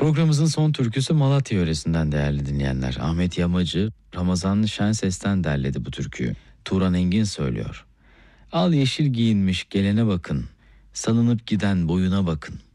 Programımızın son türküsü Malatya yöresinden değerli dinleyenler. Ahmet Yamacı, Ramazan Şenses'ten derledi bu türküyü. Turan Engin söylüyor. Al yeşil giyinmiş gelene bakın, salınıp giden boyuna bakın.